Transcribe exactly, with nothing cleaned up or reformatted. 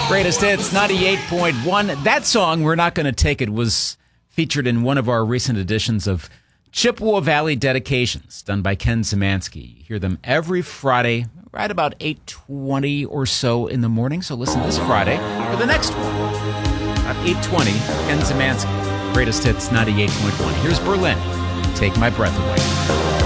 Greatest Hits ninety-eight point one. That song, We're Not Gonna Take It, was featured in one of our recent editions of Chippewa Valley Dedications, done by Ken Zemansky. You hear them every Friday, right about eight twenty or so in the morning. So listen this Friday for the next one. At eight twenty, Ken Zemansky. Greatest Hits ninety-eight point one. Here's Berlin. Take My Breath Away.